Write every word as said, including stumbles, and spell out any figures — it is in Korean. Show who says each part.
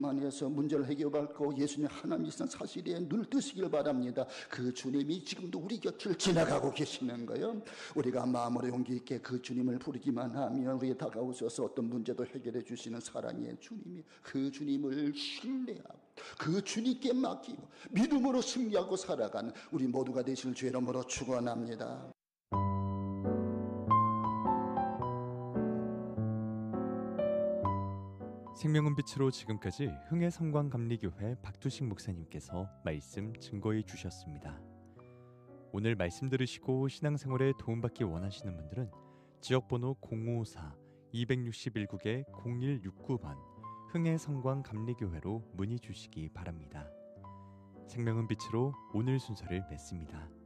Speaker 1: 만해서 문제를 해결받고 예수님 하나님이신 사실에 눈을 뜨시길 바랍니다. 그 주님이 지금도 우리 곁을 지나가고 계시는 거예요. 우리가 마음으로 용기 있게 그 주님을 부르기만 하면 우리에 다가오셔서 어떤 문제도 해결해 주시는 사랑의 주님이, 그 주님을 신뢰하고 그 주님께 맡기고 믿음으로 승리하고 살아가는 우리 모두가 되실 주의 이름으로 축원합니다.
Speaker 2: 생명은 빛으로 지금까지 흥해성광감리교회 박두식 목사님께서 말씀 증거해 주셨습니다. 오늘 말씀 들으시고 신앙생활에 도움받기 원하시는 분들은 지역번호 공오사 이육일 국에 공일육구 번 흥해성광감리교회로 문의 주시기 바랍니다. 생명은 빛으로 오늘 순서를 맺습니다.